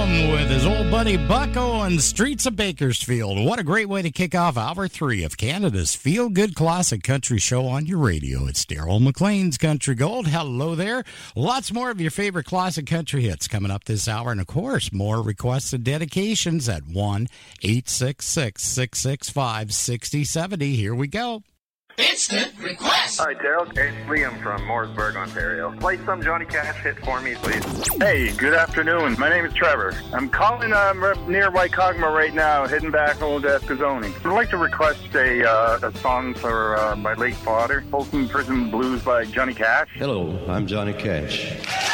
Liam with his old buddy Bucko and Streets of Bakersfield. What a great way to kick off Hour 3 of Canada's feel-good classic country show on your radio. It's Daryl McLean's Country Gold. Hello there. Lots more of your favorite classic country hits coming up this hour. And, of course, more requests and dedications at 1-866-665-6070. Here we go. Instant request. Hi, Daryl. It's Liam from Mooresburg, Ontario. Play some Johnny Cash hit for me, please. Hey, good afternoon. My name is Trevor. I'm calling near Waikagma right now, heading back old Escazone. I'd like to request a song for my late father, Folsom Prison Blues by Johnny Cash. Hello, I'm Johnny Cash.